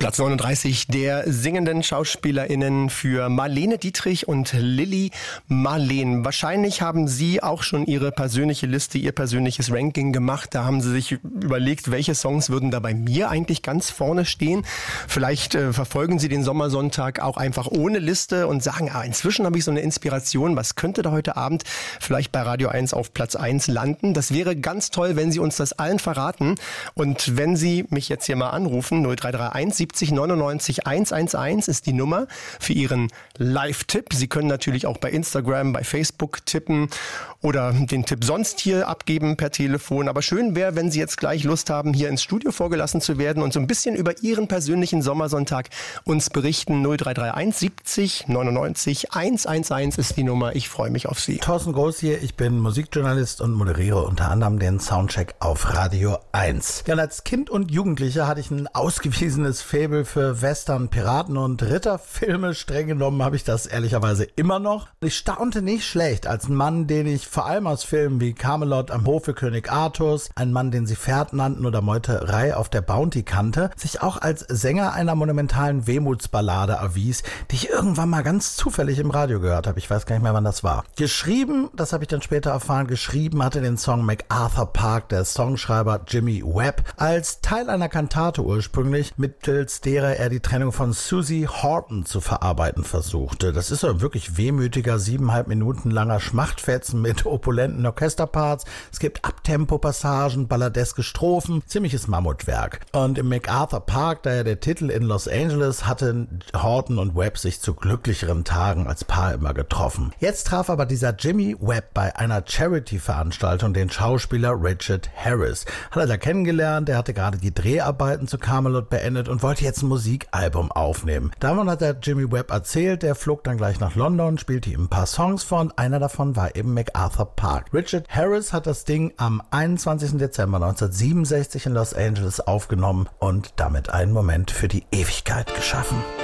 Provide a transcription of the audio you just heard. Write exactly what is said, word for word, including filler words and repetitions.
Platz neununddreißig der singenden SchauspielerInnen für Marlene Dietrich und Lili Marleen. Wahrscheinlich haben Sie auch schon Ihre persönliche Liste, Ihr persönliches Ranking gemacht. Da haben Sie sich überlegt, welche Songs würden da bei mir eigentlich ganz vorne stehen. Vielleicht äh, verfolgen Sie den Sommersonntag auch einfach ohne Liste und sagen, ah, inzwischen habe ich so eine Inspiration. Was könnte da heute Abend vielleicht bei Radio eins auf Platz eins landen? Das wäre ganz toll, wenn Sie uns das allen verraten. Und wenn Sie mich jetzt hier mal anrufen, null drei drei eins siebzig neunundneunzig hundertelf ist die Nummer für Ihren Live-Tipp. Sie können natürlich auch bei Instagram, bei Facebook tippen oder den Tipp sonst hier abgeben per Telefon. Aber schön wäre, wenn Sie jetzt gleich Lust haben, hier ins Studio vorgelassen zu werden und so ein bisschen über Ihren persönlichen Sommersonntag uns berichten. null drei drei eins siebzig neunundneunzig hundertelf ist die Nummer. Ich freue mich auf Sie. Thorsten Groß hier. Ich bin Musikjournalist und moderiere unter anderem den Soundcheck auf Radio eins. Ja, und als Kind und Jugendlicher hatte ich ein ausgewiesenes Faible für Western, Piraten und Ritterfilme. Streng genommen habe ich das ehrlicherweise immer noch. Ich staunte nicht schlecht als ein Mann, den ich vor allem aus Filmen wie Camelot am Hofe König Arthurs, ein Mann, den sie Pferd nannten oder Meuterei auf der Bounty kannte, sich auch als Sänger einer monumentalen Wehmutsballade erwies, die ich irgendwann mal ganz zufällig im Radio gehört habe. Ich weiß gar nicht mehr, wann das war. Geschrieben, das habe ich dann später erfahren, geschrieben hatte den Song MacArthur Park der Songschreiber Jimmy Webb als Teil einer Kantate ursprünglich, mittels derer er die Trennung von Susie Horton zu verarbeiten versuchte. Das ist ein wirklich wehmütiger, siebeneinhalb Minuten langer Schmachtfetzen mit opulenten Orchesterparts. Es gibt Abtempo-Passagen, balladeske Strophen, ziemliches Mammutwerk. Und im MacArthur Park, da ja der Titel in Los Angeles, hatten Horton und Webb sich zu glücklicheren Tagen als Paar immer getroffen. Jetzt traf aber dieser Jimmy Webb bei einer Charity-Veranstaltung den Schauspieler Richard Harris. Hat er da kennengelernt, er hatte gerade die Dreharbeiten zu Camelot beendet und wollte jetzt ein Musikalbum aufnehmen. Davon hat der Jimmy Webb erzählt, der flog dann gleich nach London, spielte ihm ein paar Songs vor und einer davon war eben MacArthur Park. Richard Harris hat das Ding am einundzwanzigsten Dezember neunzehnhundertsiebenundsechzig in Los Angeles aufgenommen und damit einen Moment für die Ewigkeit geschaffen.